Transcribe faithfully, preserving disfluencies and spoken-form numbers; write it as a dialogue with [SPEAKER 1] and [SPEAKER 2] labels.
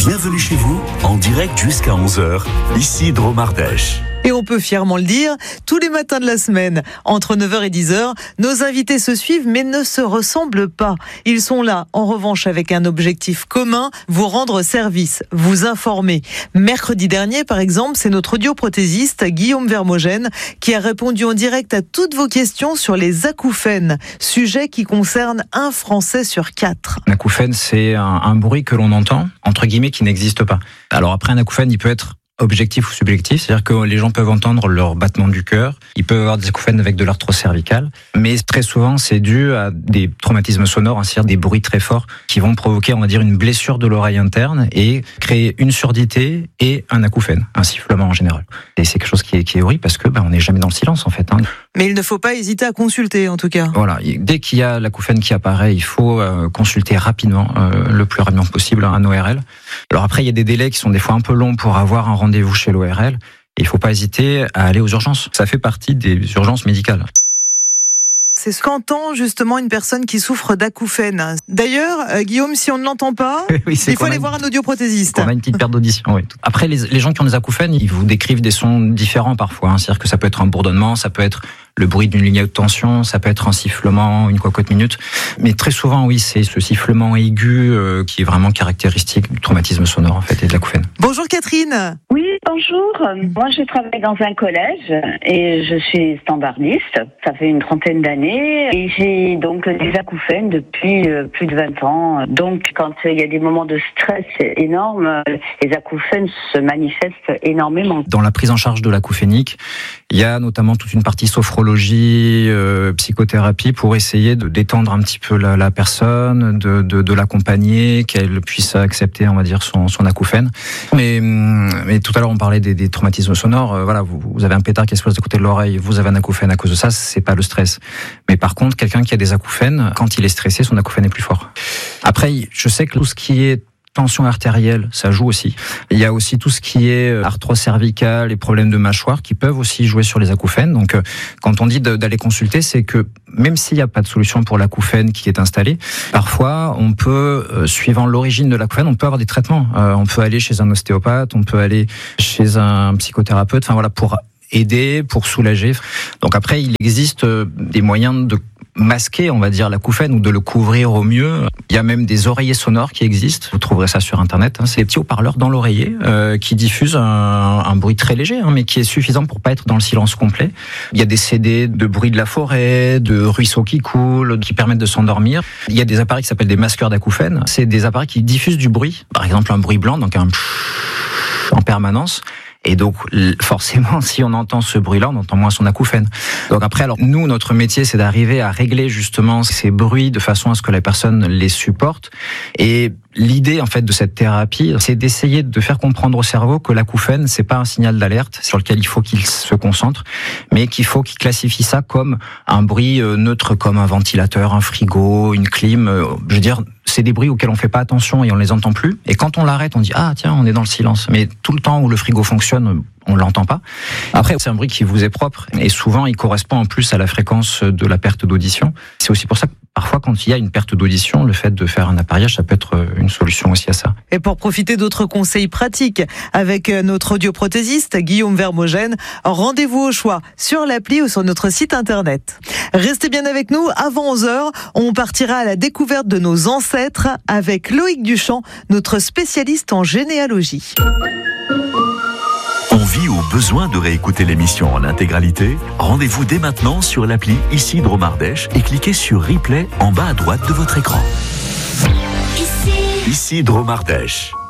[SPEAKER 1] Bienvenue chez vous, en direct jusqu'à onze heures, ici Drôme Ardèche.
[SPEAKER 2] Et on peut fièrement le dire, tous les matins de la semaine, entre neuf heures et dix heures, nos invités se suivent mais ne se ressemblent pas. Ils sont là, en revanche, avec un objectif commun, vous rendre service, vous informer. Mercredi dernier, par exemple, c'est notre audioprothésiste Guillaume Vermogène qui a répondu en direct à toutes vos questions sur les acouphènes, sujet qui concerne un Français sur quatre.
[SPEAKER 3] Un acouphène, c'est un, un bruit que l'on entend, entre guillemets, qui n'existe pas. Alors après, un acouphène, il peut être objectif ou subjectif, c'est-à-dire que les gens peuvent entendre leur battement du cœur, ils peuvent avoir des acouphènes avec de l'arthrose cervicale, mais très souvent c'est dû à des traumatismes sonores, c'est-à-dire des bruits très forts qui vont provoquer, on va dire, une blessure de l'oreille interne et créer une surdité et un acouphène, un sifflement en général. Et c'est quelque chose qui est, qui est horrible parce que ben, on n'est jamais dans le silence en fait. Hein.
[SPEAKER 2] Mais il ne faut pas hésiter à consulter en tout cas.
[SPEAKER 3] Voilà, dès qu'il y a l'acouphène qui apparaît, il faut euh, consulter rapidement, euh, le plus rapidement possible, un O R L. Alors après, il y a des délais qui sont des fois un peu longs pour avoir un rendez-vous chez l'O R L. Il ne faut pas hésiter à aller aux urgences. Ça fait partie des urgences médicales.
[SPEAKER 2] C'est ce qu'entend justement une personne qui souffre d'acouphènes. D'ailleurs, euh, Guillaume, si on ne l'entend pas, oui, il faut aller voir un audioprothésiste.
[SPEAKER 3] On a une petite perte d'audition, oui. Après, les, les gens qui ont des acouphènes, ils vous décrivent des sons différents parfois. Hein. C'est-à-dire que ça peut être un bourdonnement, ça peut être le bruit d'une ligne à haute tension, ça peut être un sifflement, une cocotte minute. Mais très souvent, oui, c'est ce sifflement aigu euh, qui est vraiment caractéristique du traumatisme sonore en fait et de l'acouphène.
[SPEAKER 2] Bonjour Catherine.
[SPEAKER 4] Oui, bonjour. Moi, je travaille dans un collège et je suis standardiste. Ça fait une trentaine d'années et j'ai donc des acouphènes depuis plus de vingt ans. Donc, quand il y a des moments de stress énormes, les acouphènes se manifestent énormément.
[SPEAKER 3] Dans la prise en charge de l'acouphénique, il y a notamment toute une partie sophrologie, euh, psychothérapie pour essayer de détendre un petit peu la, la personne, de, de, de l'accompagner, qu'elle puisse accepter, on va dire, son, son acouphène. Mais, mais tout à l'heure, on parlait des, des traumatismes sonores. Euh, voilà, vous, vous avez un pétard qui explose de côté de l'oreille, vous avez un acouphène à cause de ça, c'est pas le stress. Mais par contre, quelqu'un qui a des acouphènes, quand il est stressé, son acouphène est plus fort. Après, je sais que tout ce qui est tension artérielle, ça joue aussi. Il y a aussi tout ce qui est arthrose cervicale et problèmes de mâchoire qui peuvent aussi jouer sur les acouphènes. Donc, quand on dit d'aller consulter, c'est que même s'il n'y a pas de solution pour l'acouphène qui est installé, parfois, on peut, suivant l'origine de l'acouphène, on peut avoir des traitements. Euh, on peut aller chez un ostéopathe, on peut aller chez un psychothérapeute, enfin voilà, pour aider, pour soulager. Donc après, il existe des moyens de masquer, on va dire, l'acouphène ou de le couvrir au mieux. Il y a même des oreillers sonores qui existent. Vous trouverez ça sur Internet. Hein. C'est des petits haut-parleurs dans l'oreiller euh, qui diffusent un, un bruit très léger, hein, mais qui est suffisant pour pas être dans le silence complet. Il y a des C D de bruit de la forêt, de ruisseaux qui coulent, qui permettent de s'endormir. Il y a des appareils qui s'appellent des masqueurs d'acouphènes. C'est des appareils qui diffusent du bruit. Par exemple, un bruit blanc, donc un en permanence. Et donc, forcément, si on entend ce bruit-là, on entend moins son acouphène. Donc après, alors, nous, notre métier, c'est d'arriver à régler justement ces bruits de façon à ce que la personne les supporte. Et l'idée, en fait, de cette thérapie, c'est d'essayer de faire comprendre au cerveau que l'acouphène, c'est pas un signal d'alerte sur lequel il faut qu'il se concentre, mais qu'il faut qu'il classifie ça comme un bruit neutre, comme un ventilateur, un frigo, une clim. Je veux dire, c'est des bruits auxquels on fait pas attention et on les entend plus. Et quand on l'arrête, on dit, ah, tiens, on est dans le silence. Mais tout le temps où le frigo fonctionne, on l'entend pas. Après, c'est un bruit qui vous est propre et souvent, il correspond en plus à la fréquence de la perte d'audition. C'est aussi pour ça que parfois, quand il y a une perte d'audition, le fait de faire un appareillage, ça peut être une solution aussi à ça.
[SPEAKER 2] Et pour profiter d'autres conseils pratiques avec notre audioprothésiste Guillaume Vermogène, rendez-vous au choix sur l'appli ou sur notre site internet. Restez bien avec nous. Avant onze heures, on partira à la découverte de nos ancêtres avec Loïc Duchamp, notre spécialiste en généalogie.
[SPEAKER 1] Envie ou besoin de réécouter l'émission en intégralité? Rendez-vous dès maintenant sur l'appli Ici Drôme Ardèche et cliquez sur Replay en bas à droite de votre écran. Ici, Ici Drôme Ardèche.